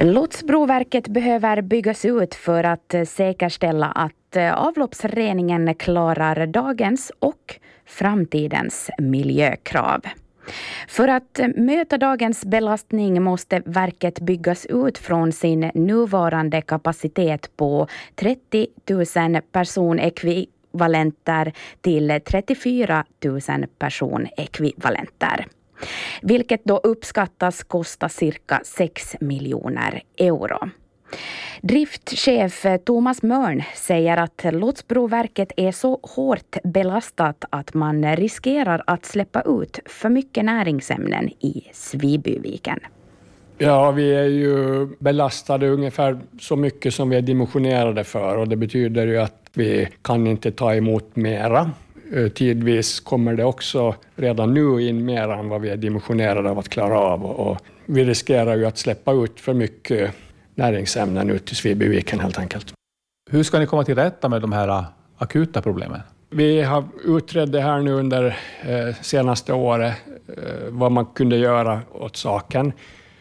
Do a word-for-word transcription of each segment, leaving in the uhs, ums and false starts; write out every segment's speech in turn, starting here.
Lotsbroverket behöver byggas ut för att säkerställa att avloppsreningen klarar dagens och framtidens miljökrav. För att möta dagens belastning måste verket byggas ut från sin nuvarande kapacitet på trettio tusen personekvivalenter till trettiofyra tusen personekvivalenter. Vilket då uppskattas kosta cirka sex miljoner euro. Driftchef Thomas Mörn säger att Lotsbroverket är så hårt belastat att man riskerar att släppa ut för mycket näringsämnen i Svibyviken. Ja, vi är ju belastade ungefär så mycket som vi är dimensionerade för, och det betyder ju att vi kan inte ta emot mera. Tidvis kommer det också redan nu in mer än vad vi är dimensionerade av att klara av, och vi riskerar ju att släppa ut för mycket näringsämnen ut i Svibyviken helt enkelt. Hur ska ni komma till rätta med de här akuta problemen? Vi har utrett det här nu under eh, senaste året eh, vad man kunde göra åt saken.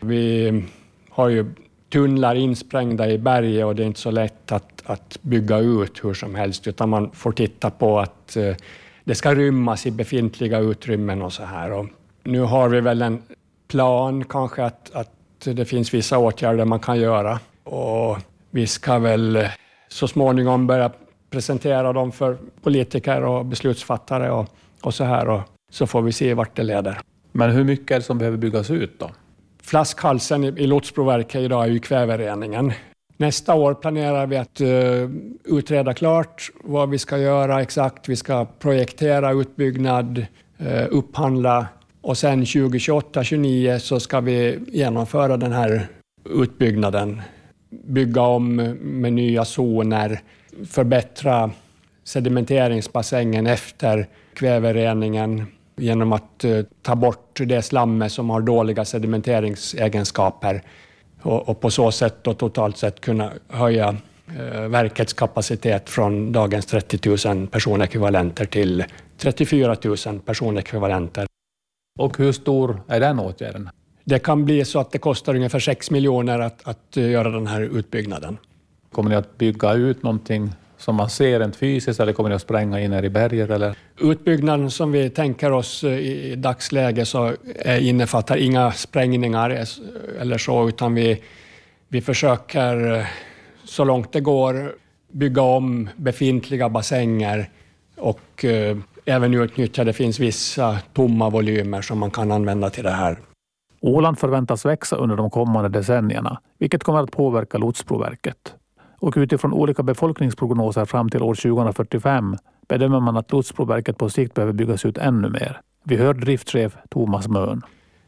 Vi har ju tunnlar insprängda i berget och det är inte så lätt att, att bygga ut hur som helst, utan man får titta på att eh, det ska rymmas i befintliga utrymmen och så här. Och nu har vi väl en plan kanske att, att det finns vissa åtgärder man kan göra, och vi ska väl så småningom börja presentera dem för politiker och beslutsfattare och, och så här, och så får vi se vart det leder. Men hur mycket är det som behöver byggas ut då? Flaskhalsen i, i Lotsbroverket idag är ju kvävereningen. Nästa år planerar vi att uh, utreda klart vad vi ska göra exakt. Vi ska projektera utbyggnad, uh, upphandla, och sen tjugo tjugoåtta tjugonio så ska vi genomföra den här utbyggnaden. Bygga om med nya zoner, förbättra sedimenteringsbassängen efter kvävereningen genom att uh, ta bort det slammet som har dåliga sedimenteringsegenskaper, och, och på så sätt och totalt sett kunna höja uh, verkets kapacitet från dagens trettio tusen personekvivalenter till trettiofyra tusen personekvivalenter. Och hur stor är den åtgärden? Det kan bli så att det kostar ungefär sex miljoner att, att göra den här utbyggnaden. Kommer ni att bygga ut någonting som man ser rent fysiskt, eller kommer ni att spränga in här i berget? Eller? Utbyggnaden som vi tänker oss i dagsläget så innefattar inga sprängningar eller så, utan vi, vi försöker så långt det går bygga om befintliga bassänger och eh, även utnyttja, det finns vissa tomma volymer som man kan använda till det här. Åland förväntas växa under de kommande decennierna, vilket kommer att påverka Lotsbroverket. Och utifrån olika befolkningsprognoser fram till år tjugohundrafyrtiofem bedömer man att Lotsbroverket på sikt behöver byggas ut ännu mer. Vi hör driftchef Thomas Mörn.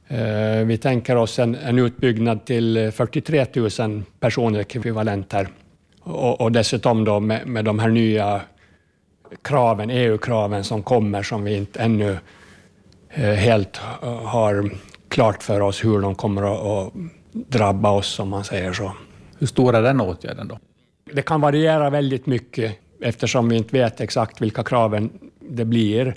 Eh, vi tänker oss en, en utbyggnad till fyrtiotre tusen personekvivalenter, och, och dessutom då med, med de här nya kraven, E U-kraven som kommer, som vi inte ännu eh, helt har klart för oss hur de kommer att, att drabba oss, om man säger så. Hur stor är den åtgärden då? Det kan variera väldigt mycket eftersom vi inte vet exakt vilka kraven det blir.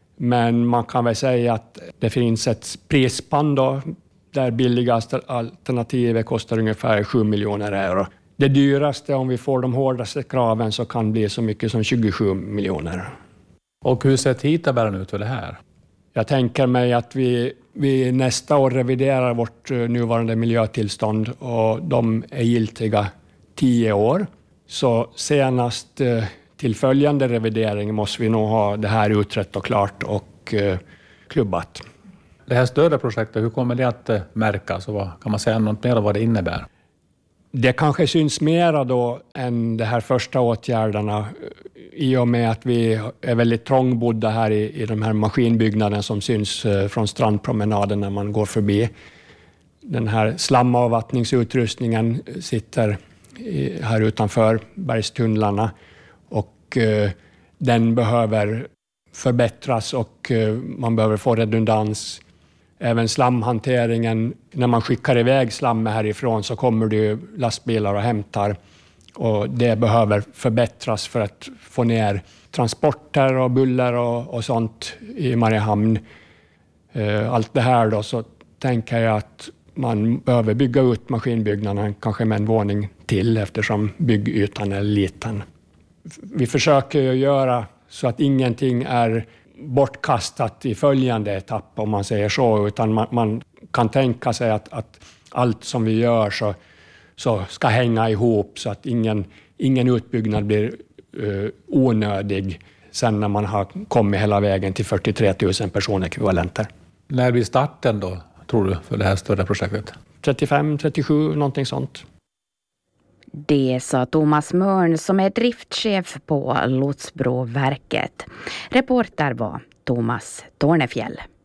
Men man kan väl säga att det finns ett prisspann då, där billigaste alternativet kostar ungefär sju miljoner euro. Det dyraste, om vi får de hårdaste kraven, så kan bli så mycket som tjugosju miljoner. Och hur ser tidtabellen ut för det här? Jag tänker mig att vi, vi nästa år reviderar vårt nuvarande miljötillstånd, och de är giltiga tio år. Så senast till följande revidering måste vi nog ha det här utrett och klart och eh, klubbat. Det här större projektet, hur kommer det att märkas, och vad, kan man säga något mer om vad det innebär? Det kanske syns mera då än de här första åtgärderna, i och med att vi är väldigt trångbodda här i, i de här maskinbyggnaden som syns från strandpromenaden när man går förbi. Den här slamavvattningsutrustningen sitter i, här utanför bergstunnlarna, och eh, den behöver förbättras, och eh, man behöver få redundans. Även slamhanteringen, när man skickar iväg slammet härifrån så kommer det ju lastbilar och hämtar, och det behöver förbättras för att få ner transporter och buller och, och sånt i Mariehamn. Allt det här då, så tänker jag att man behöver bygga ut maskinbyggnaden kanske med en våning till eftersom byggytan är liten. Vi försöker ju göra så att ingenting är bortkastat i följande etapp om man säger så, utan man, man kan tänka sig att, att allt som vi gör så, så ska hänga ihop så att ingen, ingen utbyggnad blir uh, onödig sen när man har kommit hela vägen till fyrtiotre tusen personekvivalenter. När blir starten då, tror du, för det här större projektet? trettiofem trettiosju, någonting sånt. Det sa Thomas Mörn som är driftchef på Lotsbroverket. Reporter var Thomas Tornefjäll.